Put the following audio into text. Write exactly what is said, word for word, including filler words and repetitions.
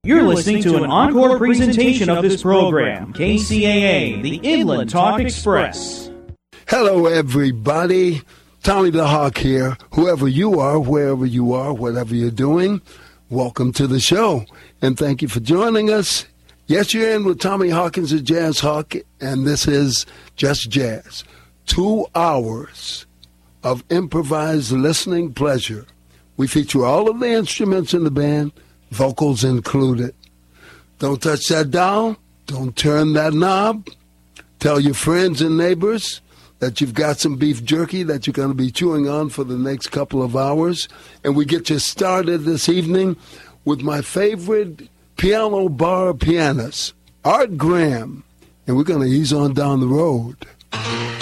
You're listening to an encore presentation of this program, K C A A, the Inland Talk Express. Hello, everybody. Tommy the Hawk here. Whoever you are, wherever you are, whatever you're doing, welcome to the show. And thank you for joining us. Yes, you're in with Tommy Hawkins, the Jazz Hawk, and this is Just Jazz. Two hours of improvised listening pleasure. We feature all of the instruments in the band, vocals included. Don't touch that dial. Don't turn that knob. Tell your friends and neighbors that you've got some beef jerky that you're going to be chewing on for the next couple of hours. And we get you started this evening with my favorite piano bar pianist, Art Graham. And we're going to ease on down the road.